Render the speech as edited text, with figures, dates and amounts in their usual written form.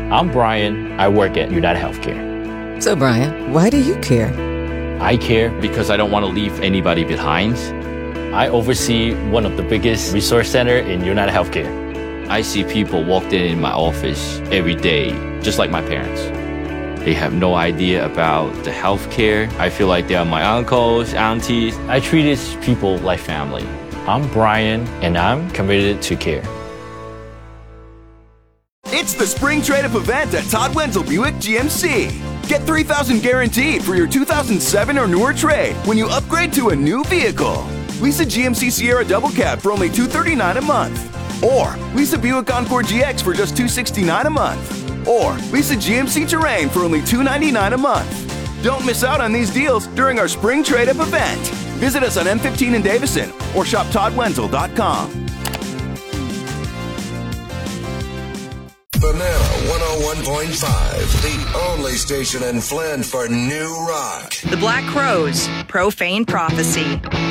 I'm Brian. I work at United Healthcare. So, Brian, why do you care? I care because I don't want to leave anybody behind. I oversee one of the biggest resource centers in United Healthcare. I see people walk in my office every day, just like my parents. They have no idea about the healthcare. I feel like they are my uncles, aunties. I treat these people like family. I'm Brian, and I'm committed to care. It's the Spring Trade-Up event at Todd Wenzel Buick GMC. Get $3,000 guaranteed for your 2007 or newer trade when you upgrade to a new vehicle. Lease a GMC Sierra Double Cab for only $239 a month. Or lease a Buick Encore GX for just $269 a month. Or lease a GMC Terrain for only $299 a month. Don't miss out on these deals during our Spring Trade-Up event. Visit us on M15 in Davison or shop toddwenzel.com. Banana 101.5, the only station in Flint for new rock. The Black Crowes, Profane Prophecy.